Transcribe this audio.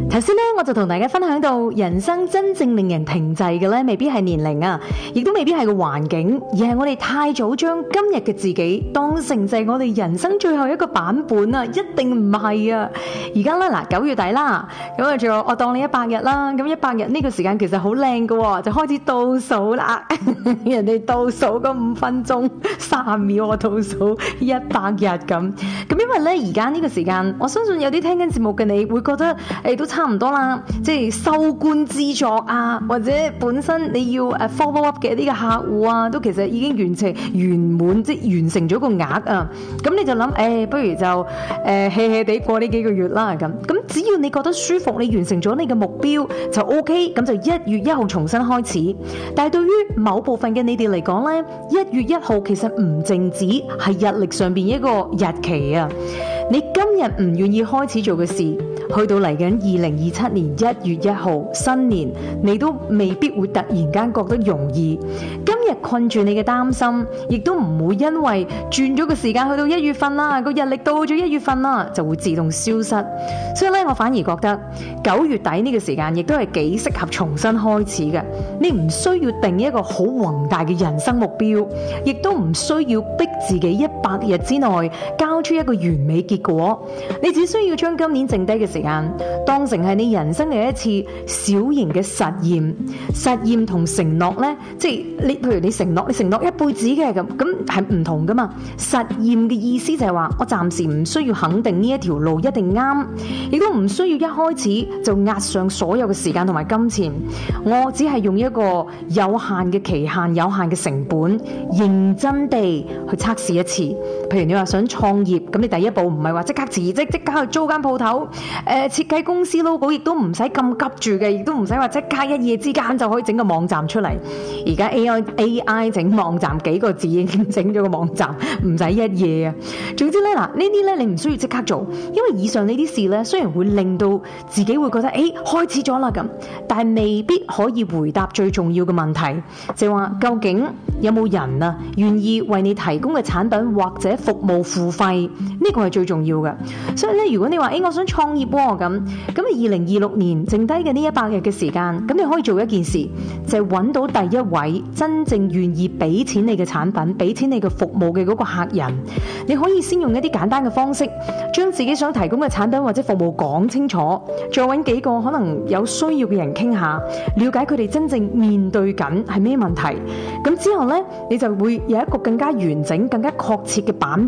頭先咧，我就同大家分享到，人生真正令人停滯嘅咧，未必係年齡啊，亦都未必係個環境，而係我哋太早將今日嘅自己當成就係我哋人生最後一個版本啊，一定唔係啊！而家咧嗱，9月底啦，咁啊仲有我當你100日啦，咁100日呢個時間其實好靚㗎，就開始倒數啦，人哋倒數嗰5分鐘3秒，我倒數100日咁。咁因為咧而家呢個時間，我相信有啲聽緊節目嘅你會覺得都差唔多啦，即係收官之作啊，或者本身你要follow up 嘅呢個客戶啊，都其實已經圓滿，即係完成咗個額啊。咁你就諗，不如就hea地過呢幾個月啦咁。咁只要你覺得舒服，你完成咗你嘅目標就 OK， 咁就1月1號重新開始。但係對於某部分嘅你哋嚟講咧，1月1號其實唔淨止係日曆上邊一個日期啊。你今日唔願意開始做嘅事，去到嚟緊2027年1月1號新年，你都未必會突然間覺得容易。今日困住你嘅擔心，亦都唔會因為轉咗個時間去到1月份啦，個日曆到咗1月份啦，就會自動消失。所以咧，我反而覺得9月底呢個時間亦都係幾適合重新開始嘅。你唔需要定一個好宏大嘅人生目標，亦都唔需要逼自己100日之內交出一個完美結果。你只需要將今年剩低嘅時間當成係你人生嘅一次小型嘅實驗同承諾呢，即係譬如你承諾一輩子嘅咁係唔同噶嘛。實驗嘅意思就係話，我暫時唔需要肯定呢一條路一定啱，亦都唔需要一開始就壓上所有嘅時間同埋金錢。我只係用一個有限嘅期限、有限嘅成本，認真地去測試一次。譬如你話想創業，咁你第一步唔係話即刻辭職，即刻去租間鋪頭，設計公司 logo， 亦都唔使咁急住嘅，亦都唔使話即刻一夜之間就可以整個網站出嚟。而家 AI 整網站幾個字已經整咗個網站，唔使一夜啊。總之咧，嗱，呢啲咧你唔需要即刻做，因為以上呢啲事咧雖然會令到自己會覺得開始咗啦咁，但係未必可以回答最重要嘅問題，就係話究竟有冇人啊願意為你提供嘅產品或者服務付費，呢個係最重要嘅。所以咧，如果你話我想創業咁你2026年剩低嘅呢100日嘅時間，咁你可以做一件事，就係揾到第一位真正願意俾錢你嘅產品、俾錢你嘅服務嘅嗰個客人。你可以先用一啲簡單嘅方式，將自己想提供嘅產品或者服務講清楚，再揾幾個可能有需要嘅人傾下，了解佢哋真正面對緊係咩問題。咁之後呢，你就會有一個更加完整、更加確切嘅版